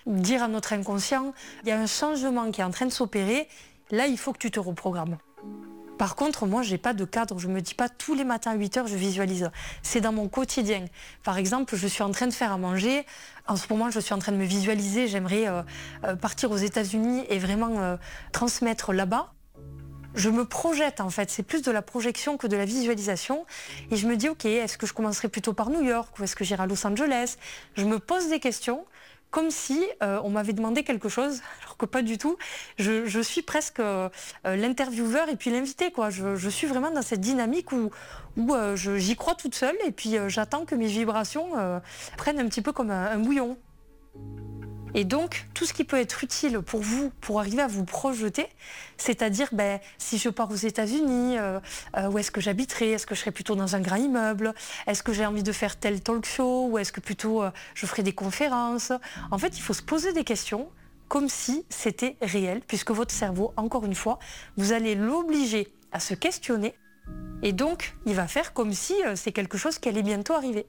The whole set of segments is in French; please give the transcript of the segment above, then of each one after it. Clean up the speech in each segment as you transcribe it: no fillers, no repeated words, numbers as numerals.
dire à notre inconscient, il y a un changement qui est en train de s'opérer, là il faut que tu te reprogrammes. Par contre, moi, j'ai pas de cadre. Je me dis pas tous les matins à 8h, je visualise. C'est dans mon quotidien. Par exemple, je suis en train de faire à manger. En ce moment, je suis en train de me visualiser. J'aimerais partir aux États-Unis et vraiment transmettre là-bas. Je me projette en fait. C'est plus de la projection que de la visualisation. Et je me dis, ok, est-ce que je commencerai plutôt par New York ou est-ce que j'irai à Los Angeles? Je me pose des questions. Comme si on m'avait demandé quelque chose, alors que pas du tout. Je suis presque l'intervieweur et puis l'invité, quoi. Je suis vraiment dans cette dynamique où j'y crois toute seule et puis j'attends que mes vibrations prennent un petit peu comme un bouillon. Et donc, tout ce qui peut être utile pour vous, pour arriver à vous projeter, c'est-à-dire, si je pars aux États-Unis, où est-ce que j'habiterai? Est-ce que je serai plutôt dans un grand immeuble? Est-ce que j'ai envie de faire tel talk show? Ou est-ce que plutôt je ferai des conférences? En fait, il faut se poser des questions comme si c'était réel, puisque votre cerveau, encore une fois, vous allez l'obliger à se questionner. Et donc, il va faire comme si c'est quelque chose qui allait bientôt arriver.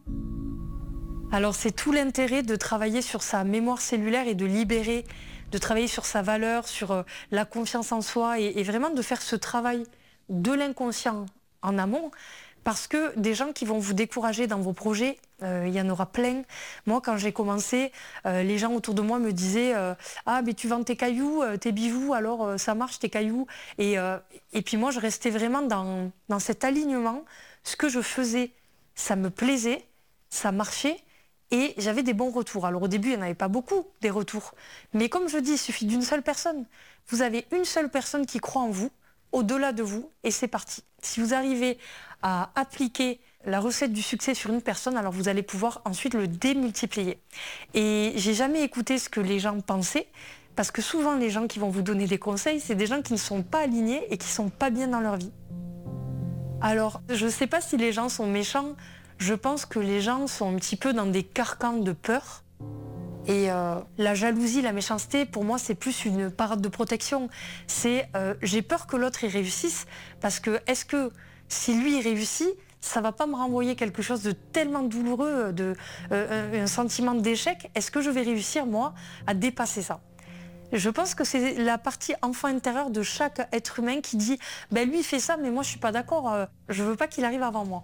Alors c'est tout l'intérêt de travailler sur sa mémoire cellulaire et de libérer, de travailler sur sa valeur, sur la confiance en soi et vraiment de faire ce travail de l'inconscient en amont. Parce que des gens qui vont vous décourager dans vos projets, il y en aura plein. Moi, quand j'ai commencé, les gens autour de moi me disaient ah, mais tu vends tes cailloux, tes bijoux, alors ça marche tes cailloux. Et puis moi, je restais vraiment dans cet alignement. Ce que je faisais, ça me plaisait, ça marchait. Et j'avais des bons retours. Alors au début, il n'y en avait pas beaucoup, des retours. Mais comme je dis, il suffit d'une seule personne. Vous avez une seule personne qui croit en vous, au-delà de vous, et c'est parti. Si vous arrivez à appliquer la recette du succès sur une personne, alors vous allez pouvoir ensuite le démultiplier. Et j'ai jamais écouté ce que les gens pensaient, parce que souvent les gens qui vont vous donner des conseils, c'est des gens qui ne sont pas alignés et qui ne sont pas bien dans leur vie. Alors, je ne sais pas si les gens sont méchants. Je pense que les gens sont un petit peu dans des carcans de peur. Et la jalousie, la méchanceté, pour moi, c'est plus une parade de protection. C'est j'ai peur que l'autre y réussisse, parce que est-ce que si lui y réussit, ça va pas me renvoyer quelque chose de tellement douloureux, un sentiment d'échec? Est-ce que je vais réussir, moi, à dépasser ça? Je pense que c'est la partie enfant intérieur de chaque être humain qui dit lui il fait ça, mais moi je suis pas d'accord, je veux pas qu'il arrive avant moi.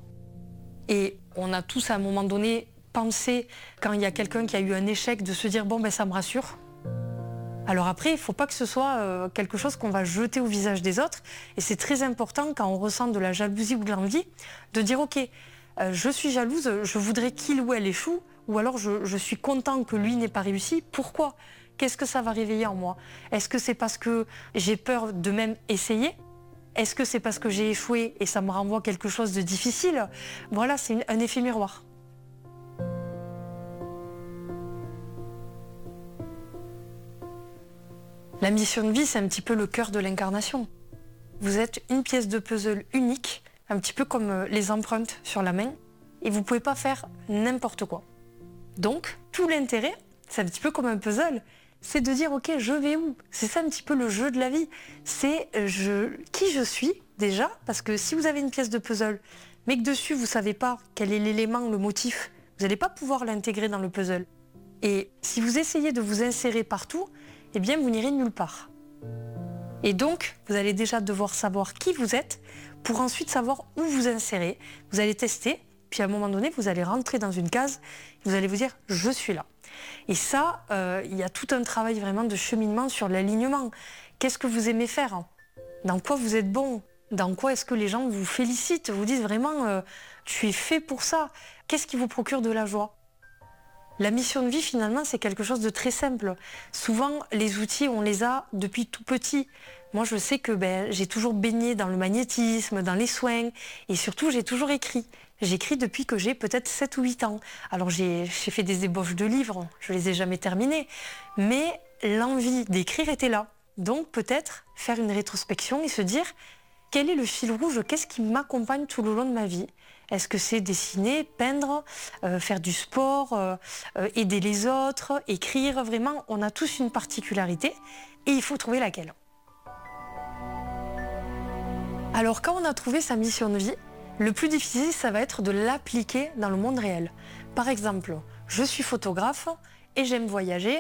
Et on a tous à un moment donné pensé, quand il y a quelqu'un qui a eu un échec, de se dire ça me rassure. Alors après, il ne faut pas que ce soit quelque chose qu'on va jeter au visage des autres. Et c'est très important quand on ressent de la jalousie ou de l'envie, de dire ok, je suis jalouse, je voudrais qu'il ou elle échoue, ou alors je suis content que lui n'ait pas réussi. Pourquoi? Qu'est-ce que ça va réveiller en moi? Est-ce que c'est parce que j'ai peur de même essayer? Est-ce que c'est parce que j'ai échoué et ça me renvoie quelque chose de difficile? Voilà, c'est un effet miroir. La mission de vie, c'est un petit peu le cœur de l'incarnation. Vous êtes une pièce de puzzle unique, un petit peu comme les empreintes sur la main, et vous ne pouvez pas faire n'importe quoi. Donc, tout l'intérêt, c'est un petit peu comme un puzzle, c'est de dire ok, je vais où? C'est ça un petit peu le jeu de la vie. C'est qui je suis déjà, parce que si vous avez une pièce de puzzle, mais que dessus vous ne savez pas quel est l'élément, le motif, vous n'allez pas pouvoir l'intégrer dans le puzzle. Et si vous essayez de vous insérer partout, eh bien vous n'irez nulle part. Et donc, vous allez déjà devoir savoir qui vous êtes pour ensuite savoir où vous insérer. Vous allez tester, puis à un moment donné, vous allez rentrer dans une case, vous allez vous dire « je suis là ». Et ça, il y a tout un travail vraiment de cheminement sur l'alignement. Qu'est-ce que vous aimez faire? Dans quoi vous êtes bon? Dans quoi est-ce que les gens vous félicitent, vous disent vraiment « tu es fait pour ça ». Qu'est-ce qui vous procure de la joie? La mission de vie, finalement, c'est quelque chose de très simple. Souvent, les outils, on les a depuis tout petit. Moi, je sais que j'ai toujours baigné dans le magnétisme, dans les soins, et surtout, j'ai toujours écrit. J'écris depuis que j'ai peut-être 7 ou 8 ans. Alors, j'ai fait des ébauches de livres, je les ai jamais terminés, mais l'envie d'écrire était là. Donc, peut-être faire une rétrospection et se dire quel est le fil rouge, qu'est-ce qui m'accompagne tout le long de ma vie? Est-ce que c'est dessiner, peindre, faire du sport, aider les autres, écrire? Vraiment, on a tous une particularité et il faut trouver laquelle. Alors, quand on a trouvé sa mission de vie, le plus difficile, ça va être de l'appliquer dans le monde réel. Par exemple, je suis photographe et j'aime voyager.